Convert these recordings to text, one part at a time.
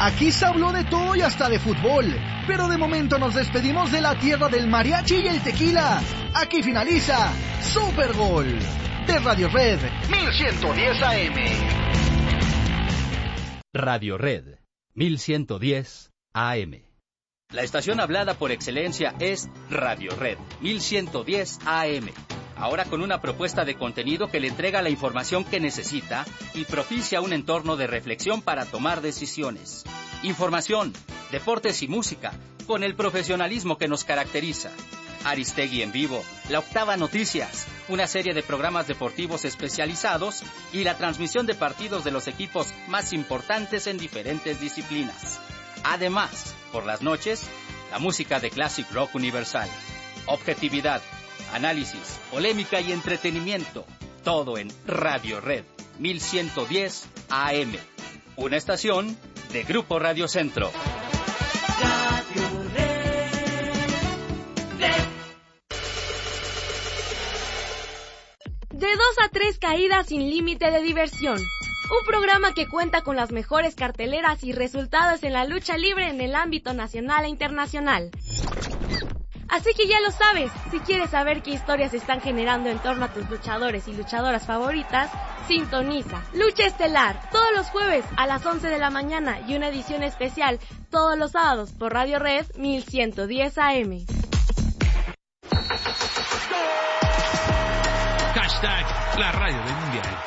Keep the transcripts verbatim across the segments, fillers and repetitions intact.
Aquí se habló de todo y hasta de fútbol, pero de momento nos despedimos de la tierra del mariachi y el tequila. Aquí finaliza Super Gol de Radio Red mil ciento diez A M. Radio Red mil ciento diez A M. La estación hablada por excelencia es Radio Red mil ciento diez A M. Ahora con una propuesta de contenido que le entrega la información que necesita y propicia un entorno de reflexión para tomar decisiones. Información, deportes y música, con el profesionalismo que nos caracteriza. Aristegui en vivo, La Octava Noticias, una serie de programas deportivos especializados y la transmisión de partidos de los equipos más importantes en diferentes disciplinas. Además, por las noches, la música de Classic Rock Universal. Objetividad, análisis, polémica y entretenimiento. Todo en Radio Red mil ciento diez A M. Una estación de Grupo Radio Centro. Radio Red, Red. De dos a tres caídas sin límite de diversión. Un programa que cuenta con las mejores carteleras y resultados en la lucha libre en el ámbito nacional e internacional. Así que ya lo sabes, si quieres saber qué historias se están generando en torno a tus luchadores y luchadoras favoritas, sintoniza Lucha Estelar todos los jueves a las once de la mañana y una edición especial todos los sábados por Radio Red mil ciento diez A M. Hashtag la radio del mundial.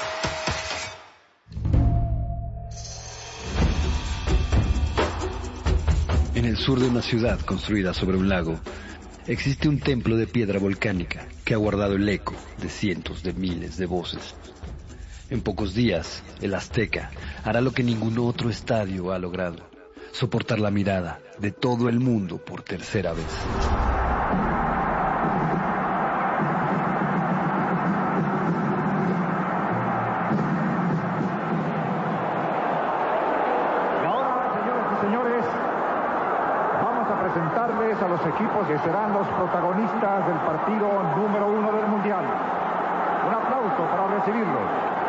En el sur de una ciudad construida sobre un lago, existe un templo de piedra volcánica que ha guardado el eco de cientos de miles de voces. En pocos días, el Azteca hará lo que ningún otro estadio ha logrado: soportar la mirada de todo el mundo por tercera vez. A los equipos que serán los protagonistas del partido número uno del Mundial. Un aplauso para recibirlos.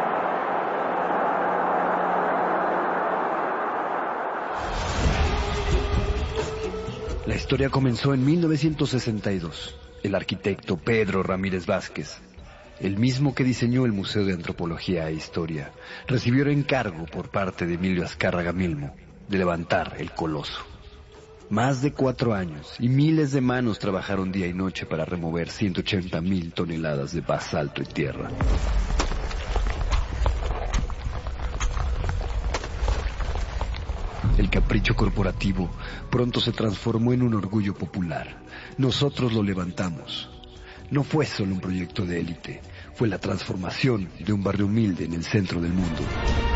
La historia comenzó en mil novecientos sesenta y dos. El arquitecto Pedro Ramírez Vázquez, el mismo que diseñó el Museo de Antropología e Historia, recibió el encargo por parte de Emilio Azcárraga Milmo de levantar el coloso. Más de cuatro años y miles de manos trabajaron día y noche para remover ciento ochenta mil toneladas de basalto y tierra. El capricho corporativo pronto se transformó en un orgullo popular. Nosotros lo levantamos. No fue solo un proyecto de élite, fue la transformación de un barrio humilde en el centro del mundo.